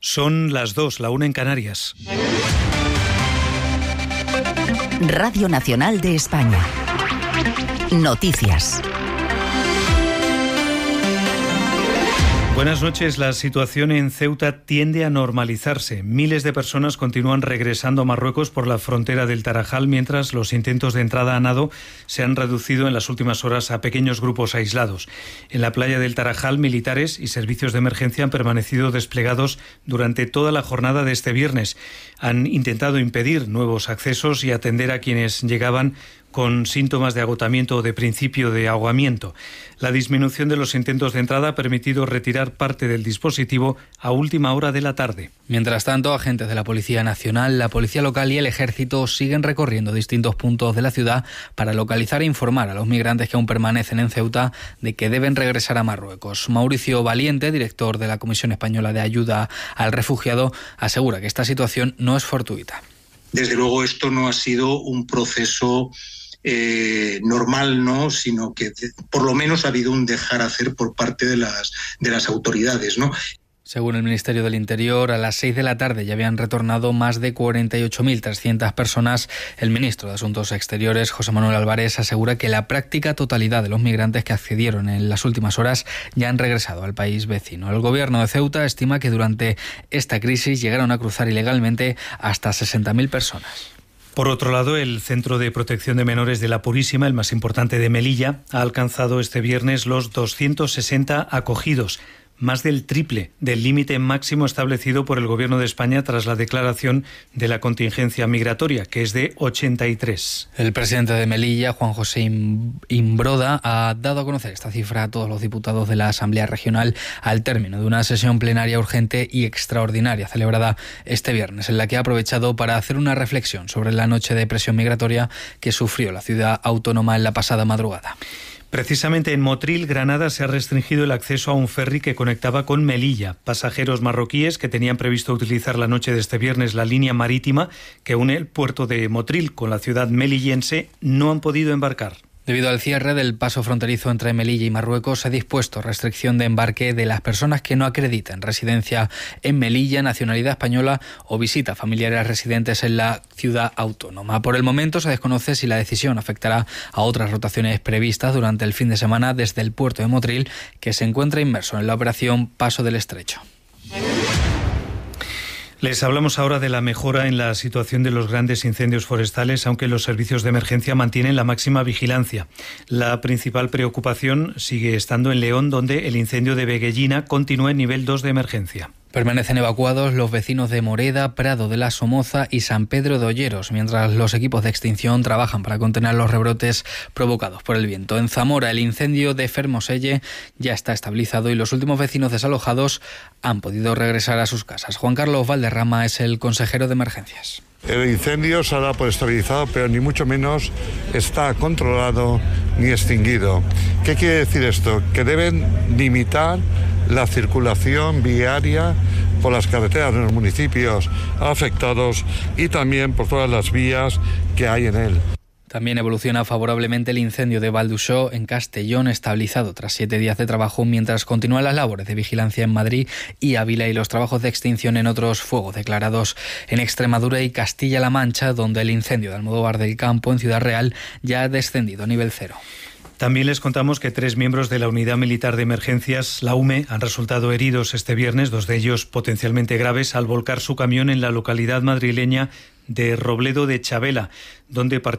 Son las 2, la 1 en Canarias. Radio Nacional de España. Noticias. Buenas noches. La situación en Ceuta tiende a normalizarse. Miles de personas continúan regresando a Marruecos por la frontera del Tarajal, mientras los intentos de entrada a nado se han reducido en las últimas horas a pequeños grupos aislados. En la playa del Tarajal, militares y servicios de emergencia han permanecido desplegados durante toda la jornada de este viernes. Han intentado impedir nuevos accesos y atender a quienes llegaban con síntomas de agotamiento o de principio de ahogamiento. La disminución de los intentos de entrada ha permitido retirar parte del dispositivo a última hora de la tarde. Mientras tanto, agentes de la Policía Nacional, la Policía Local y el Ejército siguen recorriendo distintos puntos de la ciudad para localizar e informar a los migrantes que aún permanecen en Ceuta de que deben regresar a Marruecos. Mauricio Valiente, director de la Comisión Española de Ayuda al Refugiado, asegura que esta situación no es fortuita. Desde luego esto no ha sido un proceso normal, ¿no? Sino que por lo menos ha habido un dejar hacer por parte de las autoridades, ¿no? Según el Ministerio del Interior, a las 6 de la tarde ya habían retornado más de 48.300 personas. El ministro de Asuntos Exteriores, José Manuel Álvarez, asegura que la práctica totalidad de los migrantes que accedieron en las últimas horas ya han regresado al país vecino. El gobierno de Ceuta estima que durante esta crisis llegaron a cruzar ilegalmente hasta 60.000 personas. Por otro lado, el Centro de Protección de Menores de La Purísima, el más importante de Melilla, ha alcanzado este viernes los 260 acogidos, más del triple del límite máximo establecido por el Gobierno de España tras la declaración de la contingencia migratoria, que es de 83. El presidente de Melilla, Juan José Imbroda, ha dado a conocer esta cifra a todos los diputados de la Asamblea Regional al término de una sesión plenaria urgente y extraordinaria celebrada este viernes, en la que ha aprovechado para hacer una reflexión sobre la noche de presión migratoria que sufrió la ciudad autónoma en la pasada madrugada. Precisamente en Motril, Granada, se ha restringido el acceso a un ferry que conectaba con Melilla. Pasajeros marroquíes que tenían previsto utilizar la noche de este viernes la línea marítima que une el puerto de Motril con la ciudad melillense no han podido embarcar. Debido al cierre del paso fronterizo entre Melilla y Marruecos, se ha dispuesto restricción de embarque de las personas que no acrediten residencia en Melilla, nacionalidad española o visita familiares residentes en la ciudad autónoma. Por el momento se desconoce si la decisión afectará a otras rotaciones previstas durante el fin de semana desde el puerto de Motril, que se encuentra inmerso en la operación Paso del Estrecho. Les hablamos ahora de la mejora en la situación de los grandes incendios forestales, aunque los servicios de emergencia mantienen la máxima vigilancia. La principal preocupación sigue estando en León, donde el incendio de Veguellina continúa en nivel 2 de emergencia. Permanecen evacuados los vecinos de Moreda, Prado de la Somoza y San Pedro de Olleros, mientras los equipos de extinción trabajan para contener los rebrotes provocados por el viento. En Zamora, el incendio de Fermoselle ya está estabilizado y los últimos vecinos desalojados han podido regresar a sus casas. Juan Carlos Valderrama es el consejero de emergencias. El incendio se ha dado por estabilizado, pero ni mucho menos está controlado ni extinguido. ¿Qué quiere decir esto? Que deben limitar la circulación viaria por las carreteras de los municipios afectados y también por todas las vías que hay en él. También evoluciona favorablemente el incendio de Valduxó en Castellón, estabilizado tras 7 días de trabajo, mientras continúan las labores de vigilancia en Madrid y Ávila y los trabajos de extinción en otros fuegos declarados en Extremadura y Castilla-La Mancha, donde el incendio de Almodóvar del Campo en Ciudad Real ya ha descendido a nivel 0. También les contamos que 3 miembros de la Unidad Militar de Emergencias, la UME, han resultado heridos este viernes, 2 de ellos potencialmente graves, al volcar su camión en la localidad madrileña de Robledo de Chabela, donde participaron